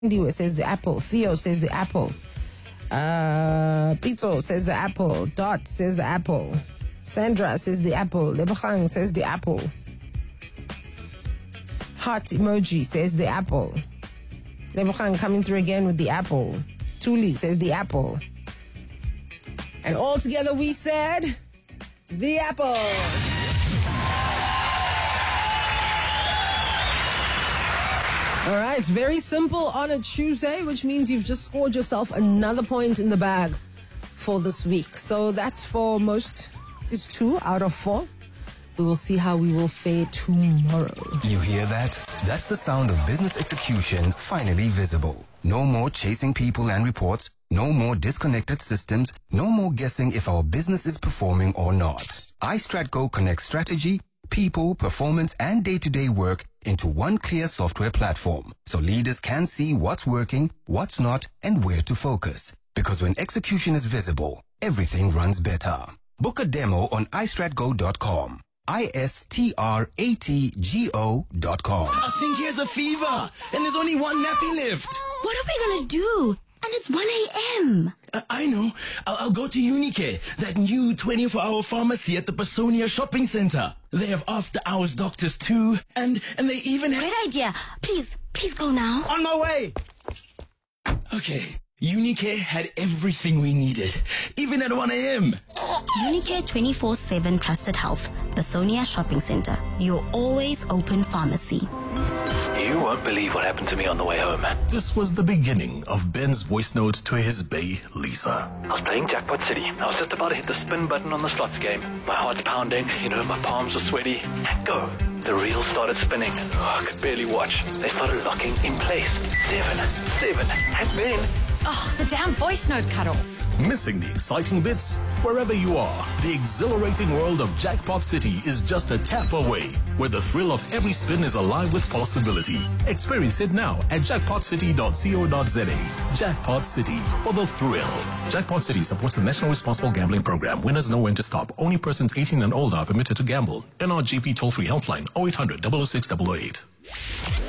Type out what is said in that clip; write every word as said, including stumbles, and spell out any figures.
Ndiwe says the apple. Theo says the apple. Uh, Pito says the apple. Dot says the apple. Sandra says the apple. Lebachang says the apple. Heart emoji says the apple. Lebachang coming through again with the apple. Tuli says the apple. And all together we said the apple. All right, it's very simple on a Tuesday, which means you've just scored yourself another point in the bag for this week. So that's for most is two out of four. We will see how we will fare tomorrow. You hear that? That's the sound of business execution finally visible. No more chasing people and reports. No more disconnected systems. No more guessing if our business is performing or not. iStratGo connects strategy, people, performance, and day-to-day work into one clear software platform, so leaders can see what's working, what's not, and where to focus. Because when execution is visible, everything runs better. Book a demo on i strat go dot com. I S T R A T G O dot com. I think he has a fever, and there's only one nappy left. What are we gonna do? And it's one a.m. Uh, I know. I'll, I'll go to Unicare, that new twenty-four hour pharmacy at the Pasonia Shopping Center. They have after-hours doctors too, and and they even have... Great idea. Please, please go now. On my way! Okay, Unicare had everything we needed, even at one a.m. Unicare twenty-four seven Trusted Health, Pasonia Shopping Center. Your always open pharmacy. You won't believe what happened to me on the way home. This was the beginning of Ben's voice note to his bae, Lisa. I was playing Jackpot City. I was just about to hit the spin button on the slots game. My heart's pounding, you know, my palms are sweaty. And go. The reel started spinning. Oh, I could barely watch. They started locking in place. Seven, seven, and then... Oh, the damn voice note cut off. Missing the exciting bits? Wherever you are, the exhilarating world of Jackpot City is just a tap away, where the thrill of every spin is alive with possibility. Experience it now at jackpot city dot co dot za. Jackpot City, for the thrill. Jackpot City supports the National Responsible Gambling Program. Winners know when to stop. Only persons eighteen and older are permitted to gamble. N R G P toll-free helpline oh eight hundred, double oh six, double oh eight.